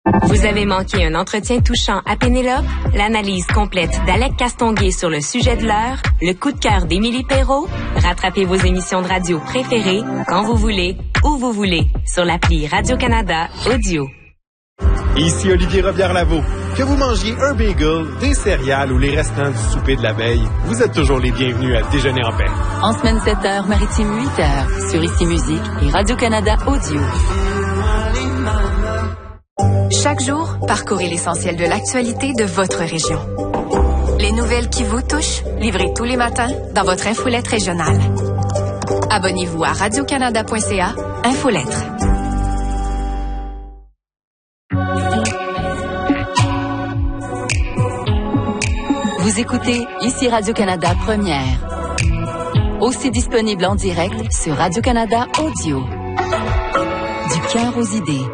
Vous avez manqué un entretien touchant à Pénélope? L'analyse complète d'Alec Castonguay sur le sujet de l'heure? Le coup de cœur d'Émilie Perrault? Rattrapez vos émissions de radio préférées quand vous voulez, où vous voulez, sur l'appli Radio-Canada Audio. Ici Olivier Robillard-Lavaux. Que vous mangiez un bagel, des céréales ou les restants du souper de la veille, vous êtes toujours les bienvenus à Déjeuner en paix. En semaine 7h, maritime 8h, sur Ici Musique et Radio-Canada Audio. Chaque jour, parcourez l'essentiel de l'actualité de votre région. Les nouvelles qui vous touchent, livrées tous les matins dans votre infolette régionale. Abonnez-vous à radiocanada.ca, Infolettre. Vous écoutez Ici Radio-Canada Première. Aussi disponible en direct sur Radio-Canada Audio. Du cœur aux idées.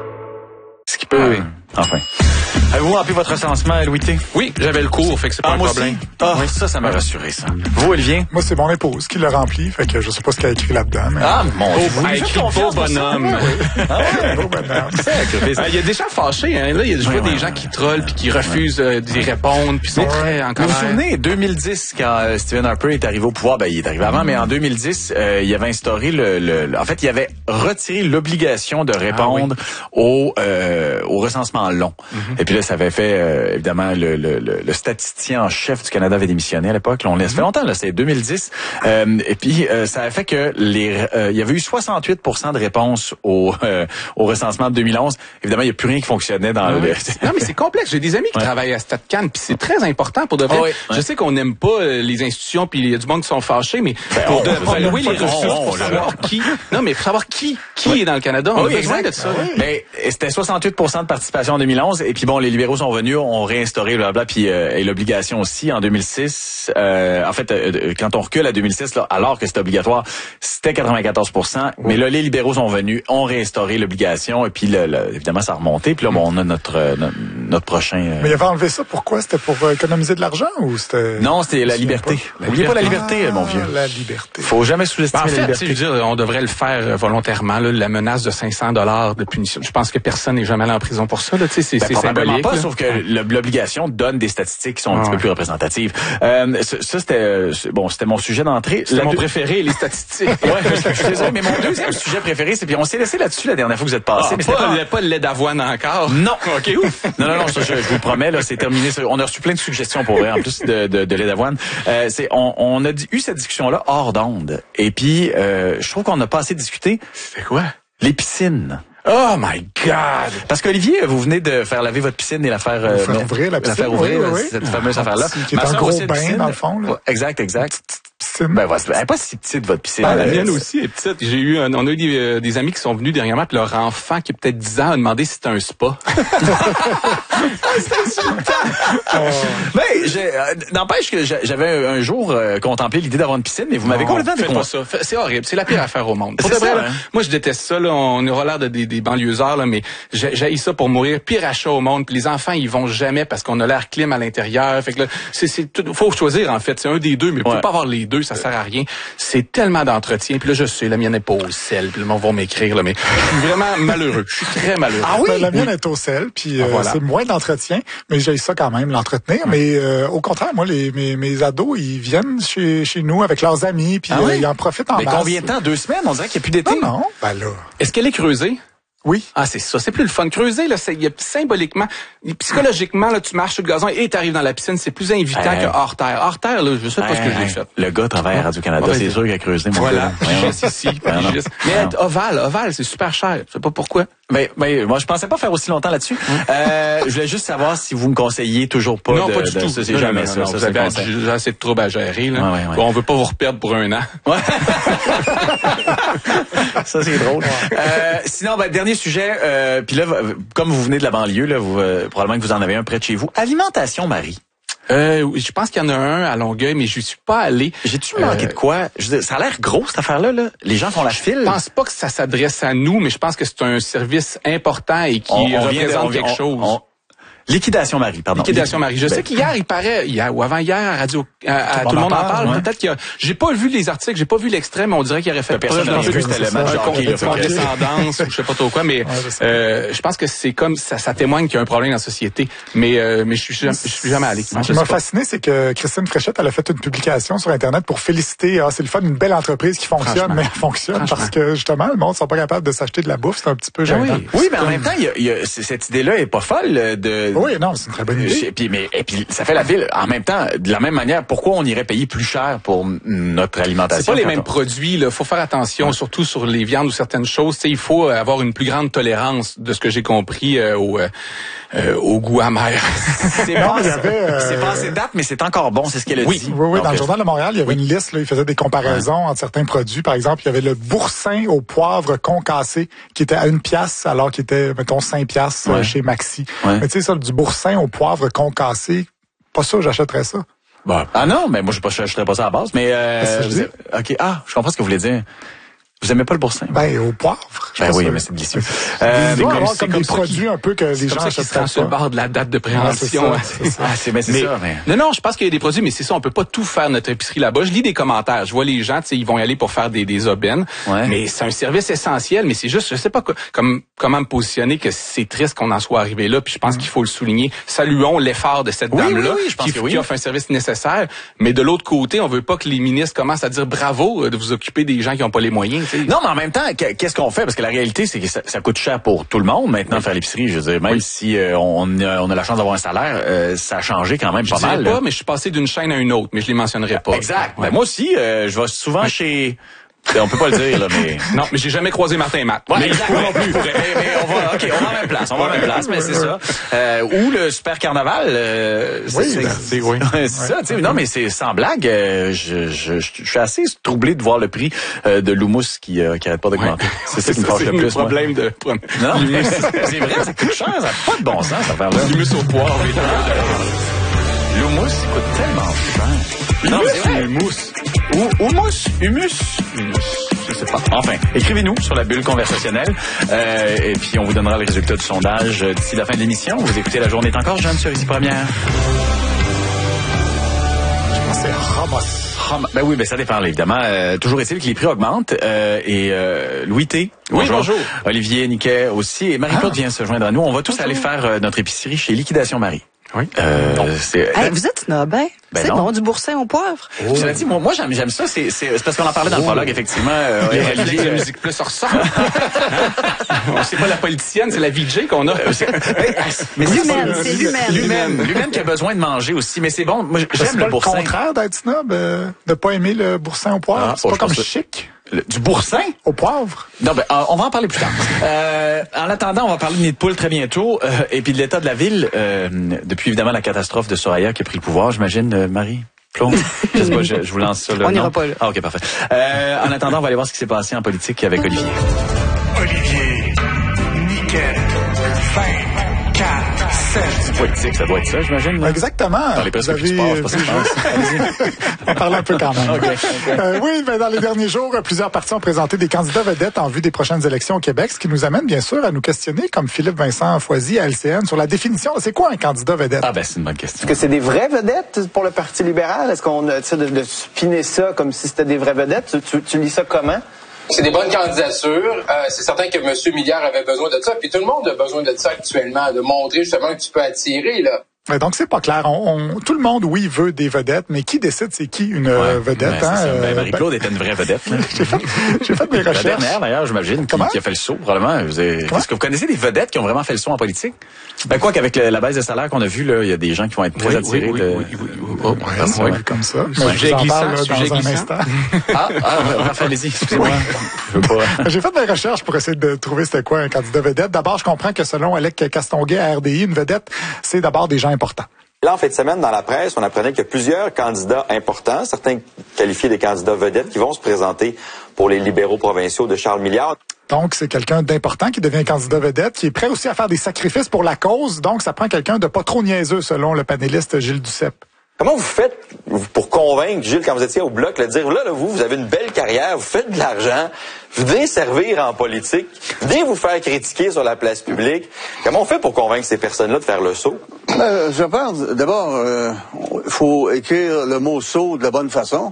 Ce qui peut... Enfin. Avez-vous rempli votre recensement, Louis T? Oui, j'avais le cours, fait que c'est pas un problème. Oui, ça m'a rassuré, ça. Vous, Olivier? Moi, c'est mon épouse qui l'a rempli, fait que je sais pas ce qu'elle a écrit là-dedans. Mais... Ah, mon Dieu. Elle écrit beau bonhomme. Beau bonhomme. Il y a des gens fâchés, hein. Là, il y a des gens qui trollent puis qui refusent d'y répondre, puis sont très en colère. Vous vous souvenez, 2010, quand Stephen Harper est arrivé au pouvoir, il est arrivé avant, mais en 2010, il avait instauré en fait, il avait retiré l'obligation de répondre au recensement long. Et puis là, ça avait fait, évidemment, le statisticien en chef du Canada avait démissionné à l'époque. Là, ça fait longtemps, là, c'est 2010. Et puis, ça a fait que il y avait eu 68% de réponses au recensement de 2011. Évidemment, il n'y a plus rien qui fonctionnait dans Non, mais c'est complexe. J'ai des amis qui travaillent à StatCan, puis c'est très important pour de vrai. Je sais qu'on n'aime pas les institutions, puis il y a du monde qui sont fâchés, mais pour évaluer les ressources, pour savoir qui... Non, mais pour savoir qui est dans le Canada, on a besoin de ça. Mais c'était 68% de participation en 2011. Et puis bon, les libéraux sont venus, ont réinstauré blabla, puis et l'obligation aussi en 2006. En fait, quand on recule à 2006, là, alors que c'était obligatoire, c'était 94%. Mais là, les libéraux sont venus, ont réinstauré l'obligation, et puis évidemment, ça a remonté. Puis là, bon, on a notre prochain... Mais il avait enlevé ça, pourquoi? C'était pour économiser de l'argent ou c'était... Non, c'était la liberté. N'oubliez pas la liberté, mon vieux. La liberté. Faut jamais sous-estimer la liberté. Je veux dire, on devrait le faire volontairement, là, la menace de $500 de punition. Je pense que personne n'est jamais allé en prison pour ça, là, tu sais, c'est symbolique. Pas, sauf que l'obligation donne des statistiques qui sont un petit peu plus représentatives. Ça, c'était mon sujet d'entrée. C'était mon préféré, les statistiques. Je suis désolé, mais mon deuxième sujet préféré, c'est puis on s'est laissé là-dessus la dernière fois que vous êtes passé. Mais pas le lait d'avoine encore. Non. OK, ouf. Non, je vous promets, là, c'est terminé. On a reçu plein de suggestions pour vrai, en plus de lait d'avoine. On a eu cette discussion-là hors d'onde. Et puis, je trouve qu'on n'a pas assez discuté. C'est quoi? Les piscines. Oh my God! Parce qu'Olivier, vous venez de faire laver votre piscine et la faire ouvrir la piscine. La faire ouvrir, cette fameuse affaire-là. Qui est un gros bain, dans le fond. Là. Exact. Piscine. Ben, elle est pas si petite, votre piscine. La mienne aussi est petite. On a eu des amis qui sont venus dernièrement, puis leur enfant, qui a peut-être 10 ans, a demandé si c'était un spa. C'est insultant! N'empêche que j'avais un jour contemplé l'idée d'avoir une piscine, mais vous m'avez complètement déconseillé. Faites pas ça. C'est horrible. C'est la pire affaire au monde. C'est ça, moi, je déteste ça, là. On aura l'air de des banlieusards, là, mais j'haïs ça pour mourir. Pire achat au monde. Puis les enfants, ils vont jamais parce qu'on a l'air clim à l'intérieur. Fait que là, faut choisir, en fait. C'est un des deux, mais vous pouvez pas avoir les deux, ça sert à rien. C'est tellement d'entretien. Puis là, je sais, la mienne n'est pas au sel. Puis le monde va m'écrire, là, mais je suis vraiment malheureux. Je suis très malheureux. Ah oui? La mienne est au sel, puis c'est moins d'entretien, mais j'ai ça quand même, l'entretenir. Mais au contraire, moi, mes ados, ils viennent chez nous avec leurs amis, puis ils en profitent en masse. Mais combien de temps? 2 semaines? On dirait qu'il n'y a plus d'été. Non. Ben là. Est-ce qu'elle est creusée? Oui. Ah, c'est ça. C'est plus le fun. Creuser, là, symboliquement, psychologiquement, là, tu marches sur le gazon et t'arrives dans la piscine. C'est plus invitant que hors terre. Hors terre, là, je sais pas ce que j'ai fait. Le gars travaille à Radio-Canada, c'est sûr qu'il a creusé, mon voilà. Juste ici. Mais ovale, c'est super cher. Je sais pas pourquoi. Mais moi, je pensais pas faire aussi longtemps là-dessus. Je voulais juste savoir si vous me conseillez toujours pas. Non, pas du tout. C'est jamais ça. Vous avez assez de troubles à gérer, là. Ouais. Bon, on veut pas vous reperdre pour 1 an. Ouais. Ça, c'est drôle. Sinon, dernier sujet, puis là, comme vous venez de la banlieue, là, probablement que vous en avez un près de chez vous. Alimentation, Marie. Je pense qu'il y en a un à Longueuil, mais je suis pas allé. J'ai-tu manqué de quoi? Ça a l'air gros, cette affaire-là, là. Les gens font la file. Je pense pas que ça s'adresse à nous, mais je pense que c'est un service important et qui représente quelque chose. Liquidation Marie, pardon. Liquidation Marie. Je sais qu'hier, il paraît, hier ou avant-hier, à Radio, tout le monde en parle. Ouais. Peut-être qu'il y a, j'ai pas vu les articles, j'ai pas vu l'extrait, mais on dirait qu'il aurait fait preuve d'un peu de condescendance ou je sais pas trop quoi, mais je pense que c'est comme ça témoigne qu'il y a un problème dans la société. Mais je suis jamais allé. Ce qui m'a fasciné, c'est que Christine Fréchette, elle a fait une publication sur Internet pour féliciter, c'est le fun, une belle entreprise qui fonctionne, mais elle fonctionne parce que justement, le monde ne sont pas capables de s'acheter de la bouffe, c'est un petit peu gênant. Oui, mais en même temps, cette idée-là est pas folle de... Oui, non, c'est une très bonne idée. Et puis, ça fait la ville. En même temps, de la même manière, pourquoi on irait payer plus cher pour notre alimentation? C'est pas les mêmes produits, là. Faut faire attention, surtout sur les viandes ou certaines choses. T'sais, il faut avoir une plus grande tolérance, de ce que j'ai compris, au goût amer. C'est passé date, mais c'est encore bon, c'est ce qu'elle a dit. Oui, dans le Journal de Montréal, il y avait une liste, là, il faisait des comparaisons entre certains produits. Par exemple, il y avait le boursin au poivre concassé, qui était à 1 piastre, alors qu'il était, mettons, 5 piastres chez Maxi. Ouais. Mais tu sais, ça, du boursin au poivre concassé, pas ça, j'achèterais ça. Bon. Ah non, mais moi, je n'achèterais pas ça à la base, mais... OK, je comprends ce que vous voulez dire. Vous aimez pas le boursin? Ben, au poivre. Ben oui, mais c'est délicieux. Il doit avoir comme des produits un peu que les gens achètent pas. Sur le bord de la date de préemption. C'est ça. Non, je pense qu'il y a des produits, mais c'est ça, on peut pas tout faire notre épicerie là-bas. Je lis des commentaires, je vois les gens, tu sais, ils vont y aller pour faire des aubaines. Ouais. Mais c'est un service essentiel, mais c'est juste, je sais pas comment me positionner que c'est triste qu'on en soit arrivé là, puis je pense qu'il faut le souligner. Saluons l'effort de cette dame-là, qui offre un service nécessaire, mais de l'autre côté, on veut pas que les ministres commencent à dire bravo de vous occuper des gens qui ont pas les moyens. Non, mais en même temps, qu'est-ce qu'on fait? Parce que la réalité, c'est que ça coûte cher pour tout le monde maintenant faire l'épicerie. Je veux dire, même si on a la chance d'avoir un salaire, ça a changé quand même pas mal. Je dirais pas, mais je suis passé d'une chaîne à une autre, mais je les mentionnerai pas. Exact. Ouais. Ben, moi aussi, je vais souvent chez... On peut pas le dire, là, mais... Non, mais j'ai jamais croisé Martin et Matt. Ouais, mais exactement non plus. Mais on va en même place. Mais c'est ça. Ou le Super Carnaval. C'est ça, tu sais. Non, mais c'est sans blague. Je suis assez troublé de voir le prix de l'houmous qui arrête pas d'augmenter. C'est ça qui me fâche le plus. C'est le problème de... Non, c'est vrai, ça coûte cher. Ça n'a pas de bon sens, cette affaire-là. L'humus au poivre. L'houmous, il coûte tellement cher. Non, c'est vrai. Humus. Je sais pas. Enfin, écrivez-nous sur la bulle conversationnelle et puis on vous donnera les résultats du sondage d'ici la fin de l'émission. Vous écoutez La Journée est encore jeune sur Ici Première. Je pense que c'est Ramos. Ben oui, ça dépend évidemment. Toujours est-il que les prix augmentent et Louis T. Bonjour. Olivier Niquet aussi et Marie-Claude vient se joindre à nous. On va tous aller faire notre épicerie chez Liquidation Marie. Oui. Vous êtes snob, hein? C'est bon, du boursin au poivre. Oh. Je dit, moi j'aime ça. C'est parce qu'on en parlait dans le prologue, effectivement. La musique plus ressort. C'est pas la politicienne, c'est la VJ qu'on a. Mais c'est l'humaine. L'humaine qui a besoin de manger aussi. Mais c'est bon. Moi, j'aime le boursin. C'est le contraire d'être snob, de pas aimer le boursin au poivre. C'est pas comme chic. Du boursin? Au poivre? Non, on va en parler plus tard. En attendant, on va parler de nid de poule très bientôt et puis de l'état de la ville depuis évidemment la catastrophe de Soraya qui a pris le pouvoir, j'imagine, Marie? Claude? Je sais pas, je vous lance ça. On n'ira pas là. Ah, OK, parfait. En attendant, on va aller voir ce qui s'est passé en politique avec Olivier. Olivier, nickel, 20, 4, 7. C'est politique, ça doit être ça, j'imagine. Là. Exactement. Dans les presque plus de sport, je sais pas ce qui se passe. On parle un peu quand même. Okay. Oui, mais dans les derniers jours, plusieurs partis ont présenté des candidats vedettes en vue des prochaines élections au Québec, ce qui nous amène bien sûr à nous questionner, comme Philippe Vincent Foisy à LCN, sur la définition. C'est quoi un candidat vedette? Ah ben c'est une bonne question. Est-ce que c'est des vraies vedettes pour le Parti libéral? Est-ce qu'on essaie de spinner ça comme si c'était des vraies vedettes? Tu lis ça comment? C'est des bonnes candidatures. C'est certain que M. Milliard avait besoin de ça. Puis tout le monde a besoin de ça actuellement, de montrer justement que tu peux attirer, là. Donc, c'est pas clair. Tout le monde, oui, veut des vedettes, mais qui décide c'est qui une vedette? Marie-Claude était une vraie vedette. J'ai fait mes recherches. La dernière, d'ailleurs, j'imagine, qui a fait le saut, probablement. Est-ce que vous connaissez des vedettes qui ont vraiment fait le saut en politique? Ben, quoi qu'avec la baisse de salaire qu'on a vue, là, il y a des gens qui vont être très attirés. Oui, comme ça. Sujet glissant, dans un instant. Allez-y, excusez-moi. J'ai fait mes recherches pour essayer de trouver c'était quoi un candidat vedette. D'abord, je comprends que selon Alec Castonguay à RDI, une vedette, c'est d'abord des gens importants. Là, en fin de semaine, dans la presse, on apprenait qu'il y a plusieurs candidats importants, certains qualifiés des candidats vedettes, qui vont se présenter pour les libéraux provinciaux de Charles Milliard. Donc, c'est quelqu'un d'important qui devient candidat vedette, qui est prêt aussi à faire des sacrifices pour la cause. Donc, ça prend quelqu'un de pas trop niaiseux, selon le panéliste Gilles Duceppe. Comment vous faites pour convaincre Gilles, quand vous étiez au Bloc, de dire, là, vous avez une belle carrière, vous faites de l'argent, venez servir en politique, venez vous faire critiquer sur la place publique. Comment on fait pour convaincre ces personnes-là de faire le saut? Je pense, d'abord, il faut écrire le mot « saut » de la bonne façon.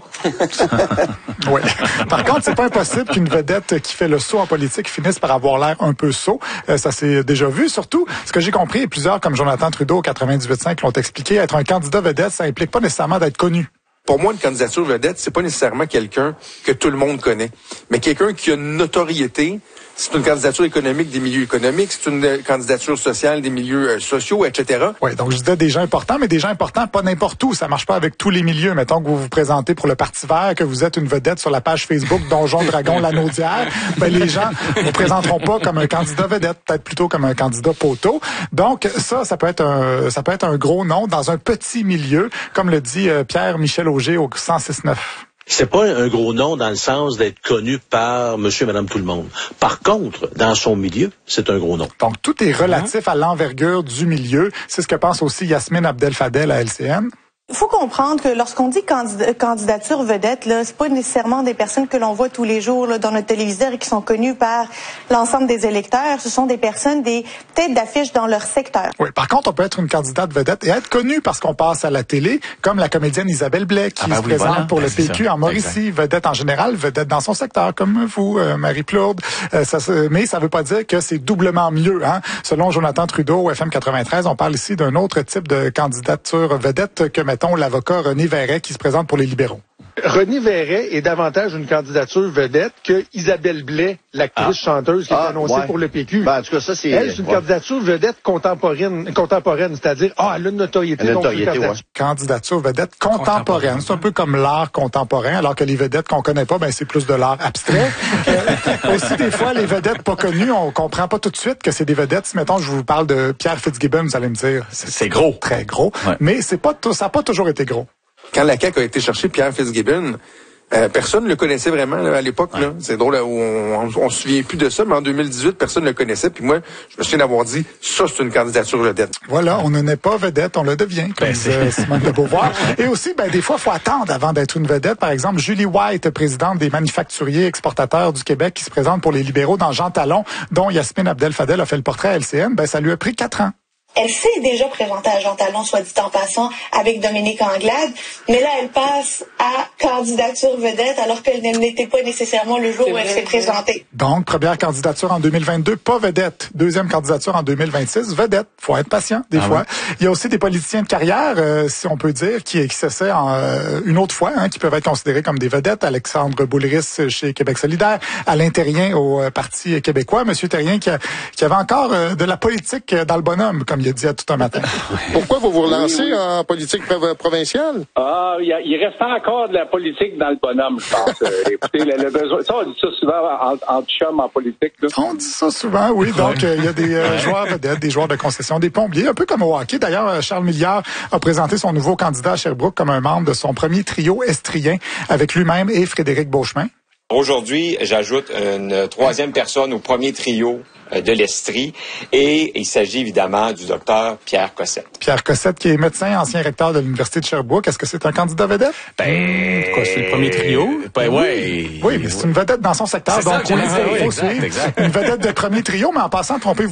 Oui. Par contre, c'est pas impossible qu'une vedette qui fait le saut en politique finisse par avoir l'air un peu sot. Ça s'est déjà vu. Surtout, ce que j'ai compris, et plusieurs comme Jonathan Trudeau au 98.5 l'ont expliqué, être un candidat vedette, ça implique pas nécessairement d'être connu. Pour moi, une candidature vedette, c'est pas nécessairement quelqu'un que tout le monde connaît, mais quelqu'un qui a une notoriété. C'est une candidature économique des milieux économiques, c'est une candidature sociale des milieux sociaux, etc. Oui, donc je disais des gens importants, mais des gens importants pas n'importe où. Ça marche pas avec tous les milieux. Mettons que vous vous présentez pour le Parti vert, que vous êtes une vedette sur la page Facebook Donjon Dragon Lanaudière, les gens vous présenteront pas comme un candidat vedette, peut-être plutôt comme un candidat poteau. Donc ça peut être un gros nom dans un petit milieu, comme le dit Pierre-Michel Auger au 106.9. C'est pas un gros nom dans le sens d'être connu par monsieur et madame tout le monde. Par contre, dans son milieu, c'est un gros nom. Donc, tout est relatif à l'envergure du milieu. C'est ce que pense aussi Yasmine Abdel-Fadel à LCN. Il faut comprendre que lorsqu'on dit candidature vedette, là, c'est pas nécessairement des personnes que l'on voit tous les jours là, dans notre téléviseur et qui sont connues par l'ensemble des électeurs. Ce sont des personnes, des têtes d'affiche dans leur secteur. Oui, par contre, on peut être une candidate vedette et être connue parce qu'on passe à la télé, comme la comédienne Isabelle Blais qui se présente pour le PQ en Mauricie. Exact. Vedette en général, vedette dans son secteur, comme vous, Marie Plourde. Mais ça veut pas dire que c'est doublement mieux. Hein? Selon Jonathan Trudeau au FM 93, on parle ici d'un autre type de candidature vedette que, mettons, l'avocat René Verret qui se présente pour les libéraux. René Verret est davantage une candidature vedette que Isabelle Blais, l'actrice chanteuse qui est annoncée pour le PQ. Ben, en tout cas, ça, c'est... Elle, c'est une candidature vedette contemporaine, c'est-à-dire, elle a une notoriété. Candidature vedette contemporaine. C'est un peu comme l'art contemporain, alors que les vedettes qu'on connaît pas, c'est plus de l'art abstrait. Aussi, des fois, les vedettes pas connues, on comprend pas tout de suite que c'est des vedettes. Si, mettons, je vous parle de Pierre Fitzgibbon, vous allez me dire... C'est gros. Très gros. Ouais. Mais ça n'a pas toujours été gros. Quand la CAQ a été chercher Pierre Fitzgibbon, personne ne le connaissait vraiment là, à l'époque. Là. C'est drôle, on se souvient plus de ça, mais en 2018, personne ne le connaissait. Puis moi, je me souviens d'avoir dit, ça, c'est une candidature vedette. Voilà, on ne naît pas vedette, on le devient, comme disait Simone de Beauvoir. Et aussi, des fois, il faut attendre avant d'être une vedette. Par exemple, Julie White, présidente des manufacturiers exportateurs du Québec, qui se présente pour les libéraux dans Jean Talon, dont Yasmine Abdel-Fadel a fait le portrait à LCN, ça lui a pris 4 ans. Elle s'est déjà présentée à Jean Talon, soit dit en passant, avec Dominique Anglade, mais là, elle passe à candidature vedette alors qu'elle n'était pas nécessairement le jour où elle s'est présentée. Donc, première candidature en 2022, pas vedette. Deuxième candidature en 2026, vedette. Faut être patient, des fois. Oui. Il y a aussi des politiciens de carrière, si on peut dire, qui s'essaient une autre fois, qui peuvent être considérés comme des vedettes. Alexandre Boulris chez Québec solidaire, Alain Terrien au Parti québécois. Monsieur Terrien qui avait encore de la politique dans le bonhomme, comme il a dit à tout un matin. Pourquoi vous relancez en politique provinciale? Il reste encore de la politique dans le bonhomme, je pense. Écoutez, le besoin... Ça, on dit ça souvent en chum en politique. Là. On dit ça souvent, oui. Donc, il y a des joueurs vedettes, des joueurs de concession, des plombiers, un peu comme au hockey. D'ailleurs, Charles Milliard a présenté son nouveau candidat à Sherbrooke comme un membre de son premier trio estrien avec lui-même et Frédéric Beauchemin. Aujourd'hui, j'ajoute une troisième personne au premier trio de l'Estrie et il s'agit évidemment du docteur Pierre Cossette. Pierre Cossette qui est médecin, ancien recteur de l'Université de Sherbrooke. Est-ce que c'est un candidat vedette? C'est le premier trio? Oui, mais c'est une vedette dans son secteur. Donc, il faut suivre. Une vedette de premier trio, mais en passant, trompez-vous